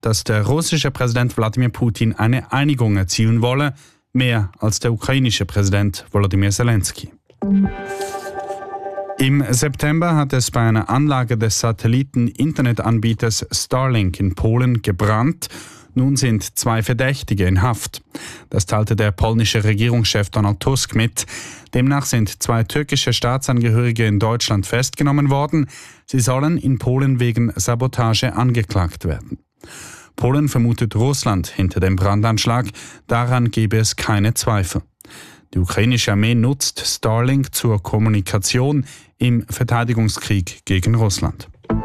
dass der russische Präsident Wladimir Putin eine Einigung erzielen wolle, mehr als der ukrainische Präsident Volodymyr Zelensky. Im September hat es bei einer Anlage des Satelliten-Internetanbieters Starlink in Polen gebrannt. Nun sind 2 Verdächtige in Haft. Das teilte der polnische Regierungschef Donald Tusk mit. Demnach sind 2 türkische Staatsangehörige in Deutschland festgenommen worden. Sie sollen in Polen wegen Sabotage angeklagt werden. Polen vermutet Russland hinter dem Brandanschlag. Daran gebe es keine Zweifel. Die ukrainische Armee nutzt Starlink zur Kommunikation im Verteidigungskrieg gegen Russland.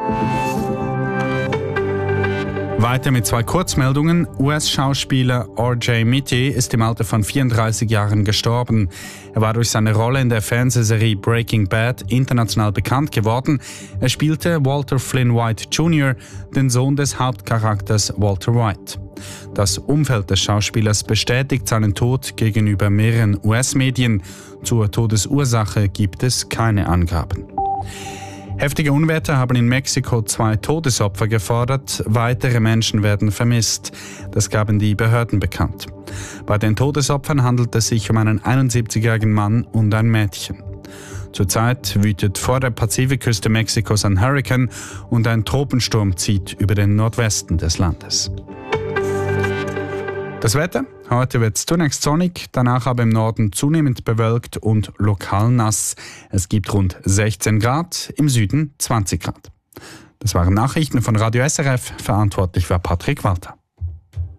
Weiter mit 2 Kurzmeldungen. US-Schauspieler R.J. Mitte ist im Alter von 34 Jahren gestorben. Er war durch seine Rolle in der Fernsehserie Breaking Bad international bekannt geworden. Er spielte Walter Flynn White Jr., den Sohn des Hauptcharakters Walter White. Das Umfeld des Schauspielers bestätigt seinen Tod gegenüber mehreren US-Medien. Zur Todesursache gibt es keine Angaben. Heftige Unwetter haben in Mexiko 2 Todesopfer gefordert. Weitere Menschen werden vermisst. Das gaben die Behörden bekannt. Bei den Todesopfern handelt es sich um einen 71-jährigen Mann und ein Mädchen. Zurzeit wütet vor der Pazifikküste Mexikos ein Hurrikan und ein Tropensturm zieht über den Nordwesten des Landes. Das Wetter? Heute wird es zunächst sonnig, danach aber im Norden zunehmend bewölkt und lokal nass. Es gibt rund 16 Grad, im Süden 20 Grad. Das waren Nachrichten von Radio SRF, verantwortlich war Patrick Walter.